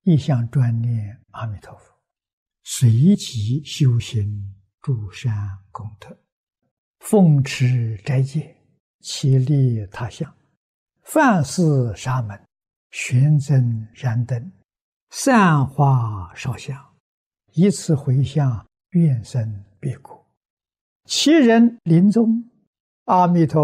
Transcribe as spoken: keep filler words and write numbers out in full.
一向专念阿弥陀佛，随即修行诸善功德，奉持斋戒，其利他乡，犯事沙门，玄增燃灯，散花烧香，以此回向，愿生别国。其人临终，阿弥陀